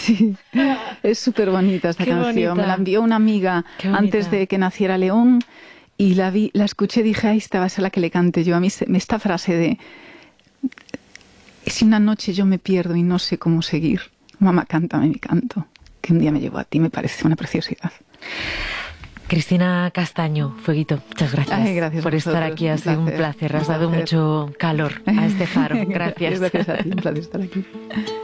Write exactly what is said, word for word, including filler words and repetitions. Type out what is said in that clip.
Sí, es súper bonita esta Qué canción. bonita. Me la envió una amiga Qué bonita. antes de que naciera León y la vi, la escuché y dije, ahí esta va a ser la que le cante yo. A mí se- esta frase de, si una noche yo me pierdo y no sé cómo seguir, mamá, cántame mi canto, que un día me llevó a ti, me parece una preciosidad. Cristina Castaño, Fueguito, muchas gracias, Ay, gracias por a estar vosotros, aquí. Ha un sido un placer, placer. Has un dado placer. mucho calor a este faro. Gracias. Gracias a ti, un placer estar aquí.